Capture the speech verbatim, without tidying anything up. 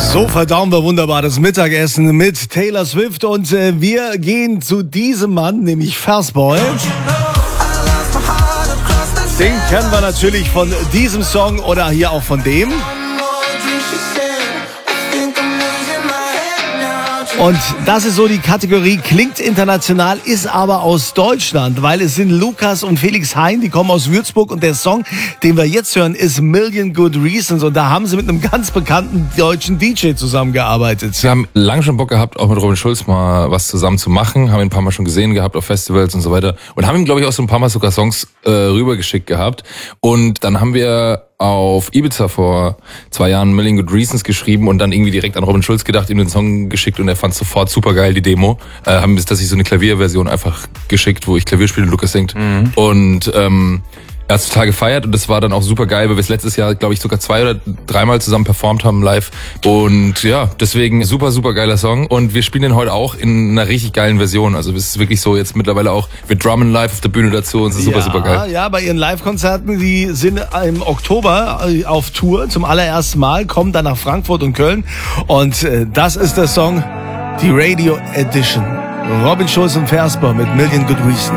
So verdauen wir wunderbar das Mittagessen mit Taylor Swift und äh, wir gehen zu diesem Mann, nämlich Versboy. Den kennen wir natürlich von diesem Song oder hier auch von dem. Und das ist so die Kategorie, klingt international, ist aber aus Deutschland, weil es sind Lukas und Felix Hein, die kommen aus Würzburg und der Song, den wir jetzt hören, ist Million Good Reasons und da haben sie mit einem ganz bekannten deutschen D J zusammengearbeitet. Wir haben lange schon Bock gehabt, auch mit Robin Schulz mal was zusammen zu machen, haben ihn ein paar Mal schon gesehen gehabt auf Festivals und so weiter und haben ihm, glaube ich, auch so ein paar Mal sogar Songs äh, rübergeschickt gehabt und dann haben wir auf Ibiza vor zwei Jahren Million Good Reasons geschrieben und dann irgendwie direkt an Robin Schulz gedacht, ihm den Song geschickt und er fand sofort super geil, die Demo. Äh, haben bis dass ich so eine Klavierversion einfach geschickt, wo ich Klavier spiele und Lukas singt. Mhm. Und ähm, er hat es total gefeiert und das war dann auch super geil, weil wir es letztes Jahr, glaube ich, sogar zwei oder dreimal zusammen performt haben live. Und ja, deswegen super, super geiler Song. Und wir spielen den heute auch in einer richtig geilen Version. Also es ist wirklich so jetzt mittlerweile auch, wir drummen live auf der Bühne dazu und es ist super, ja, super geil. Ja, bei ihren Live-Konzerten, die sind im Oktober auf Tour zum allerersten Mal, kommen dann nach Frankfurt und Köln. Und äh, das ist der Song, die Radio Edition. Robin Schulz und Versboy mit Million Good Reasons.